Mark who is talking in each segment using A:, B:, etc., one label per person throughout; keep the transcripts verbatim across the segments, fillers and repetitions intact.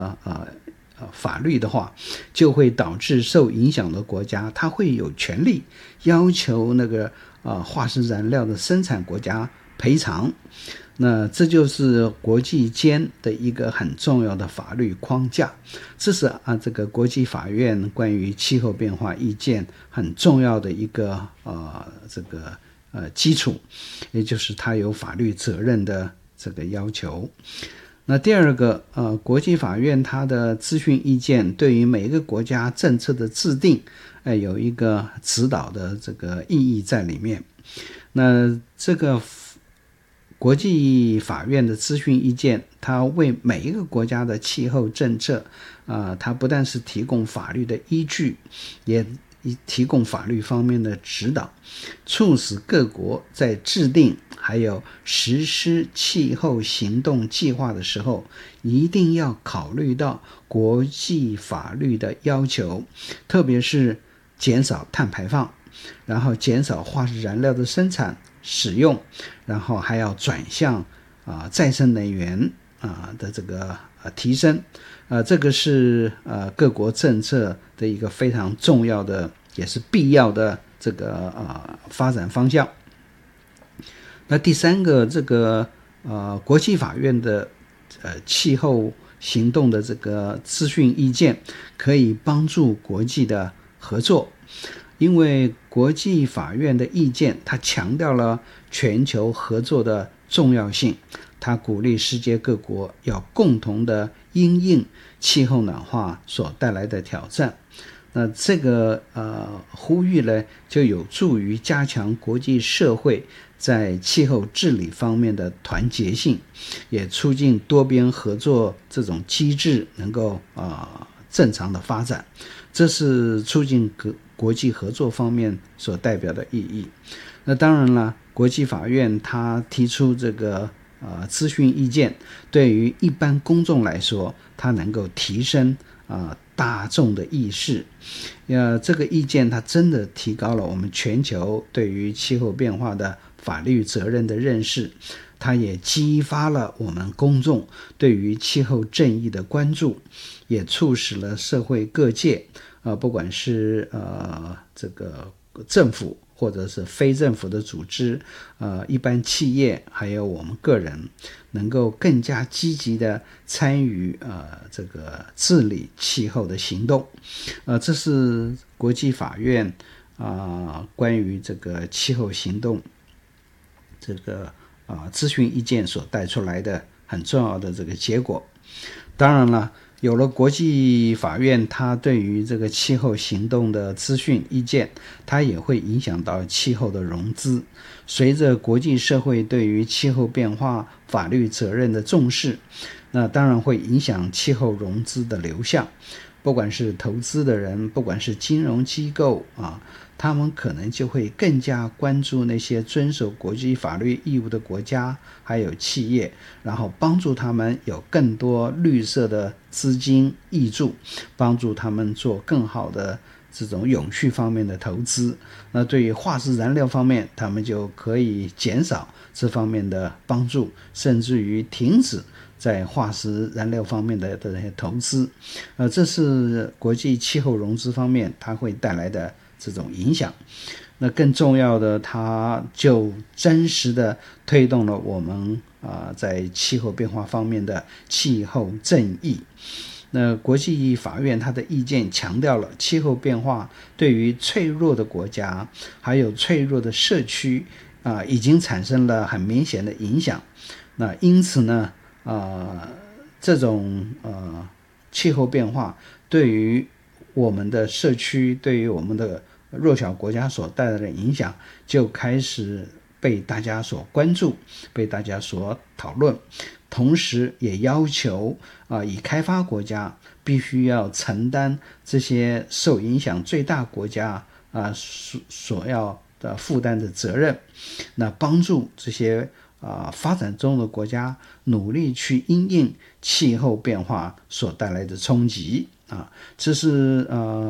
A: 呃呃法律的话，就会导致受影响的国家，它会有权利要求那个呃化石燃料的生产国家赔偿。那这就是国际间的一个很重要的法律框架，这是啊这个国际法院关于气候变化意见很重要的一个呃这个呃基础，也就是它有法律责任的这个要求。那第二个呃国际法院它的咨询意见对于每一个国家政策的制定呃有一个指导的这个意义在里面。那这个国际法院的咨询意见，它为每一个国家的气候政策呃它不但是提供法律的依据，也提供法律方面的指导，促使各国在制定还有实施气候行动计划的时候，一定要考虑到国际法律的要求，特别是减少碳排放，然后减少化石燃料的生产使用，然后还要转向啊、呃、再生能源啊、呃、的这个呃提升。呃，这个是呃各国政策的一个非常重要的也是必要的这个呃发展方向。那第三个，这个呃国际法院的呃气候行动的这个咨询意见，可以帮助国际的合作，因为国际法院的意见，它强调了全球合作的重要性，它鼓励世界各国要共同的因应气候暖化所带来的挑战。那这个呃呼吁呢，就有助于加强国际社会在气候治理方面的团结性，也促进多边合作这种机制能够啊、呃、正常的发展。这是促进国际合作方面所代表的意义。那当然了，国际法院它提出这个呃咨询意见，对于一般公众来说，它能够提升啊、呃、大众的意识。呃，这个意见它真的提高了我们全球对于气候变化的法律责任的认识，它也激发了我们公众对于气候正义的关注，也促使了社会各界呃，不管是呃这个政府或者是非政府的组织，呃，一般企业，还有我们个人，能够更加积极的参与呃这个治理气候的行动。呃，这是国际法院啊、呃、关于这个气候行动这个啊、呃、咨询意见所带出来的很重要的这个结果。当然了，有了国际法院它对于这个气候行动的咨询意见，它也会影响到气候的融资。随着国际社会对于气候变化法律责任的重视，那当然会影响气候融资的流向。不管是投资的人，不管是金融机构啊，他们可能就会更加关注那些遵守国际法律义务的国家还有企业，然后帮助他们有更多绿色的资金挹注，帮助他们做更好的这种永续方面的投资。那对于化石燃料方面，他们就可以减少这方面的帮助，甚至于停止在化石燃料方面的这些投资。呃，这是国际气候融资方面它会带来的这种影响。那更重要的，它就真实的推动了我们啊、呃、在气候变化方面的气候正义。那国际法院它的意见强调了气候变化对于脆弱的国家还有脆弱的社区啊、呃、已经产生了很明显的影响。那因此呢呃这种呃气候变化对于我们的社区，对于我们的弱小国家所带来的影响，就开始被大家所关注，被大家所讨论。同时也要求啊、呃，以开发国家必须要承担这些受影响最大国家啊、呃、所所要的负担的责任，那帮助这些啊、呃、发展中的国家努力去因应气候变化所带来的冲击啊。这是呃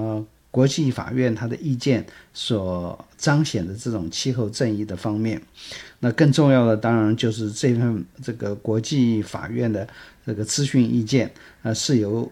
A: 国际法院它的意见所彰显的这种气候正义的方面。那更重要的当然就是这份这个国际法院的这个咨询意见，呃，是由